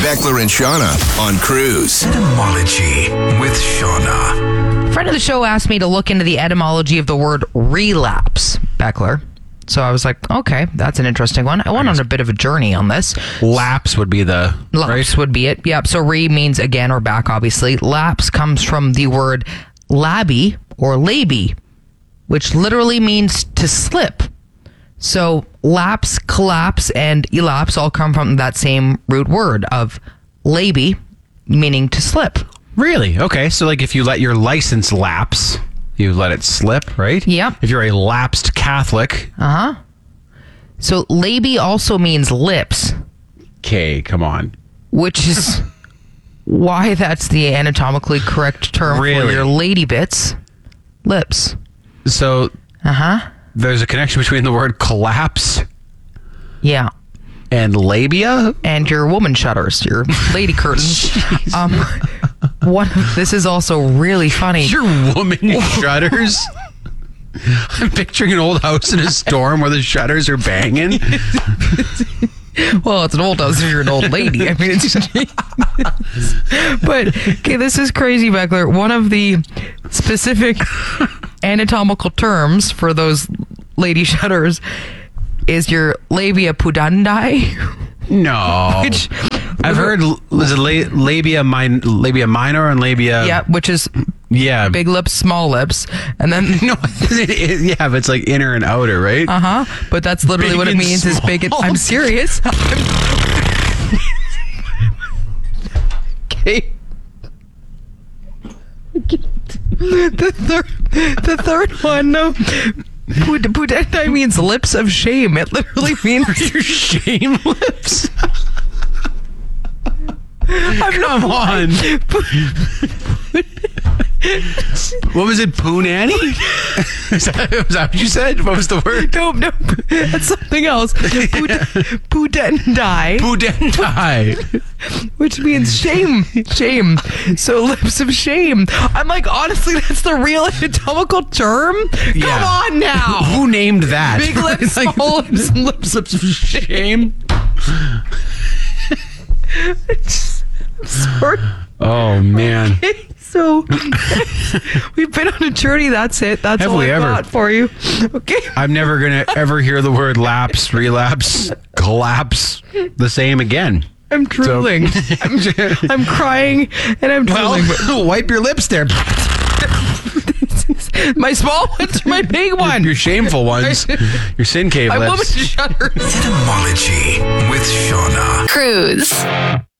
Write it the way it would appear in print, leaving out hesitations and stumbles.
Beckler and Shauna on Cruise. Etymology with Shauna. Friend of the show asked me to look into the etymology of the word relapse, Beckler. So I was like, okay, that's an interesting one. I went on a bit of a journey on this. Lapse would be the... Lapse would be it. Yep. So re means again or back, obviously. Lapse comes from the word labi or labi, which literally means to slip. So lapse, collapse, and elapse all come from that same root word of labi, meaning to slip. Really? Okay. So like if you let your license lapse, you let it slip, right? Yep. If you're a lapsed Catholic. Uh-huh. So labi also means lips. Okay, come on. Which is why that's the anatomically correct term for your lady bits. Lips. So there's a connection between the word collapse yeah, and labia? And your woman shutters, your lady curtains. This is also really funny. Your woman shutters? I'm picturing an old house in a storm where the shutters are banging. Well, it's an old house if you're an old lady. I mean, it's but, okay, this is crazy, Beckler. One of the specific anatomical terms for those lady shutters is your labia pudendii. No. Which, I've heard, is it labia minor and labia... Yeah, which is... Yeah. Big lips, small lips. And then... No, yeah, but it's like inner and outer, right? Uh-huh. But that's literally Big what it and means is big and... I'm serious. Okay. The third one, no. Pudendii means lips of shame. It literally means... Your shame lips? Come on. What was it, Poo Nanny? Was that what you said? What was the word? No, that's something else. Pudendii. Pudendii. Which means shame. Shame. So lips of shame. I'm like, honestly, that's the real anatomical term? Yeah. Come on now. Who named that? Big lips, small lips, and lips of shame. I'm sorry. Oh, man. Okay, so we've been on a journey. That's it. That's Have all we I've ever? got for you. Okay. I'm never going to ever hear the word lapse, relapse, collapse the same again. I'm drooling. I'm crying and I'm drooling. Well, wipe your lips there. My small ones or my big one? Your shameful ones. Your sin cave My lips. woman shutters. Etymology with Shauna. Cruise.